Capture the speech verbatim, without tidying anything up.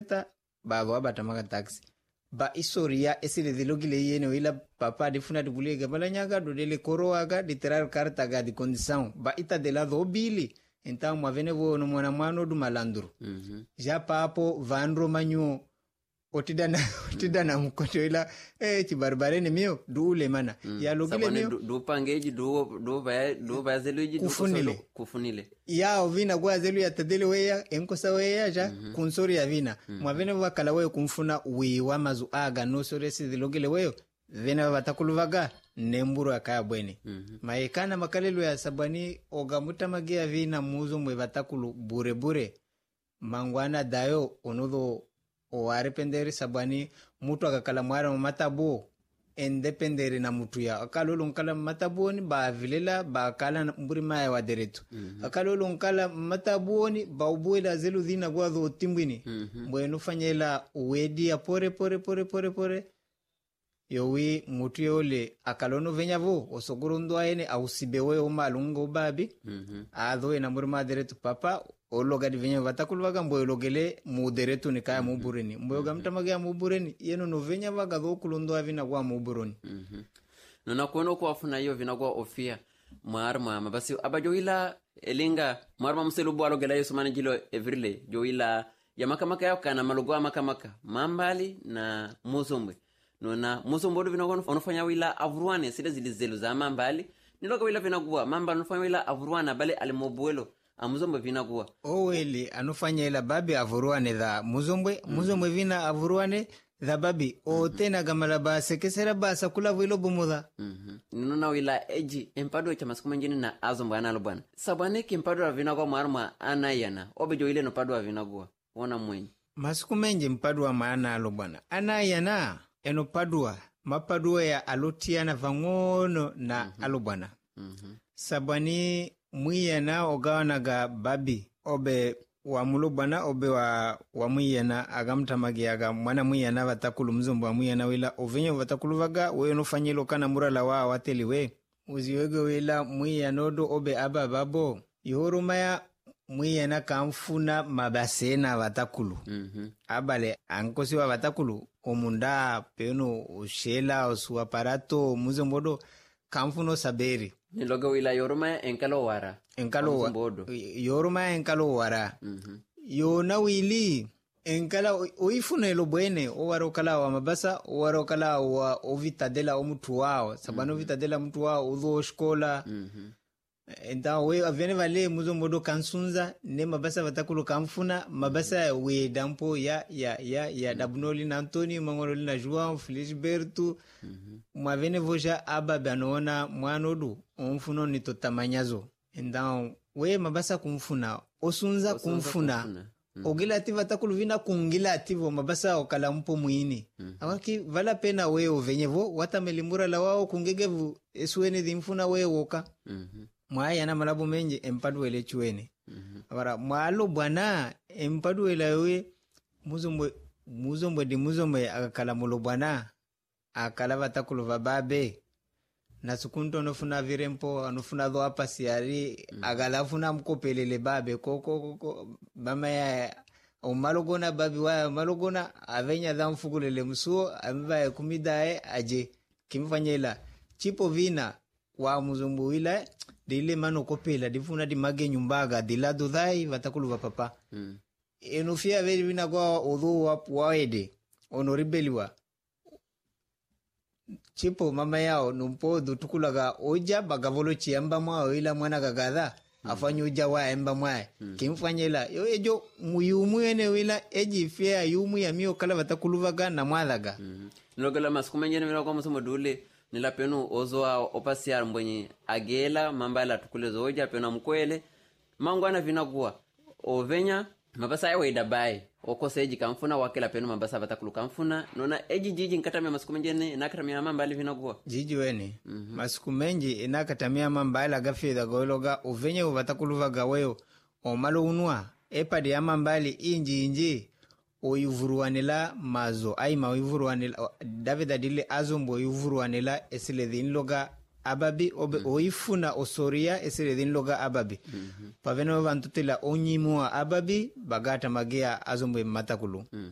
ba ba tamaka taxi ba isoria esile dilogile yene wila papa difuna dibulega balanyaga do dele koroaga literal carta ga di condição ba ita de la dobili então ma venevo no mwana mwano du malandro mm -hmm. ja papo vandro manyo otidana otidana mkoto ila eh chibarbarene mio dule mana mm. ya logile mio du, du pangeji du du ba du ba zeluji du kufunile kufunile ya ovina kwa zelu ya tadele weya enkosa weya ja mm -hmm. kunsori ya vina mm -hmm. mwavene wakala weyo kumfuna wiwa mazu aga no soresi dilogile weyo vena batakuluvaga nemburu akaya bwene mm -hmm. maekana makalelo ya sabani ogamuta magia vina muzo mwe batakulu bure bure mangwana dayo onodo o arependere sabani mutu akakala mwara matabo endependere na mutu ya akalolo nkala mataboni ba vilela ba kala mburi maya wa deretu mm -hmm. akalolo nkala mataboni ba ubuela zelu dhina gwa dho timbwini mm -hmm. mbwenu fanyela uwedi ya pore pore pore pore pore yowi mutu yole akalono venyavo osoguru ndo ene au sibewe o malungo babi mm -hmm. adho ena mburi ma deretu papa ologa divenya vatakuluvaga mboyo logele muderetu ni kaya mubureni mboyo gamtamaga mubureni yeno no venya vaga dhokulundoa vina kwa muburoni mhm mm nona kuona kwa afuna hiyo vina kwa ofia marma mabasi abajoila elinga marma mselubu alogela yesu manjilo everile joila ya makamaka yao kana malugwa makamaka mambali na musombwe nona musombodo vina kwa onofanya wila avruane sile zilizelu za mambali niloga wila vina kwa mambali onofanya wila avruana bale alimobuelo amuzombe vina kuwa oweli anufanyela babi avuruane dha muzombwe mm. muzombwe vina avuruane dha babi mm -hmm. o tena gamala ba sekesera ba sakula vilo bumudha mhm mm nuna wila eji empado cha masiku mengine na azomba analo bwana sabane kimpado vina kwa marma anayana obejo ile no pado vina kuwa ona mwenye masiku menje mpado wa maana alo bwana anayana eno padua mapadua ya alotiana vangono na mm -hmm. alo bwana mhm mm sabani mwiyana ogawanaga babi obe wa mulubana obe wa wa mwiyana agamtamagiaga mwana mwiyana batakulu mzombo wa mwiyana wila ovenyo batakuluvaga we no fanyelo kana murala wa wateliwe uziwege wila mwiyana odo obe aba babo yorumaya mwiyana kamfuna mabasena batakulu mhm mm abale ankosi wa batakulu omunda peno ushela osu aparato muzombodo kamfuno saberi niloga wila yoruma enkalo wara enkalo wa, yoruma enkalo wara mhm mm yona wili enkala oifuna lo bwene o waro kala wa mabasa o waro kala wa ovitadela omutu wao sabano mm -hmm. vitadela mtu wao udho shkola mhm mm enda we avene vale muzo modo kansunza ne mabasa batakulu kamfuna mabasa we dampo ya ya ya ya dabnoli na Antoni mangololi na João Felisberto mhm mm mwavene voja aba banona mwanodu omfuno ni totamanyazo enda we mabasa kumfuna osunza, osunza kumfuna, kumfuna. Mm. ogila ativa takulu vina kungila ativo mabasa okala mpo muini mm. awaki vala pena we ovenyevo watamelimura la wao kungegevu esuene dhimfuna we woka mhm mm mwaya na malabu menje empadu ele chuene mhm mm abara mwalo bwana empadu ele we muzombwe muzombwe di muzombwe akala mulo bwana akala vatakulu vababe na sukunto nofuna virempo anofuna dho hapa siari mm. agalafuna mkopelele babe koko koko mama ya umalogona babi wa malogona avenya dhamfugulele msuo amiva kumidae aje kimfanyela chipo vina wa muzumbu wila dile mano kopela difuna di mage nyumbaga dilado dhai vatakulu va papa mm. enufia veri vina kwa udhu wa waede onoribeliwa chipo mama yao numpodu tukulaga oja bagavolo chiamba mwa ila mwana gagadha mm. afanyo uja wa emba mwa mm. kimfanyela yo ejo muyumu ene wila eji fia yumu ya mio kala vatakuluvaga na mwadhaga mm. nilogala masiku mengine vila kwa msomo dule nila penu ozoa opasiar mbwenye agela mambala tukulezo oja penu mkwele mangwana vina kuwa ovenya mabasa ya weda bai okose eji kamfuna wakela penu mabasa batakulu kamfuna nona eji jiji nkatamia masiku menjene nakatamia mambali vina kuwa jiji weni mm -hmm. masiku menji nakatamia mambali agafidha goiloga uvenye uvatakulu gaweyo omalo unua epadi ya mambali inji inji oyuvuruanela mazo aima oyuvuruanela David adile azombo oyuvuruanela esile dhinloga ababi obe mm. oifuna osoria esile dhinloga ababi mm -hmm. paveno vantutila onyimua ababi bagata magia azombo matakulu mm